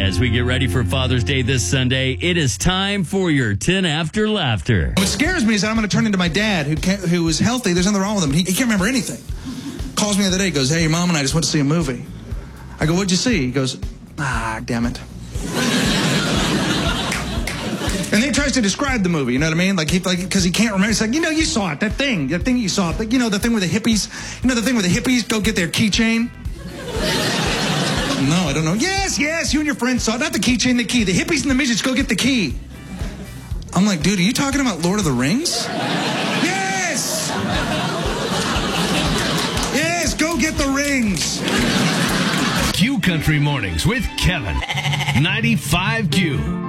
As we get ready for Father's Day this Sunday, it is time for your 10 After Laughter. What scares me is that I'm going to turn into my dad, who was healthy. There's nothing wrong with him. He can't remember anything. Calls me the other day, goes, "Hey, your mom and I just went to see a movie." I go, "What'd you see?" He goes, "Damn it." And then he tries to describe the movie, you know what I mean? Because he can't remember. It's like, you saw it, that thing you saw. The thing with the hippies. The thing where the hippies go get their keychain? No, I don't know. Yes, you and your friends saw it. Not the keychain, the key. The hippies and the midgets go get the key. I'm like, dude, are you talking about Lord of the Rings? Yes! Yes, go get the rings. Q Country Mornings with Kevin. 95Q.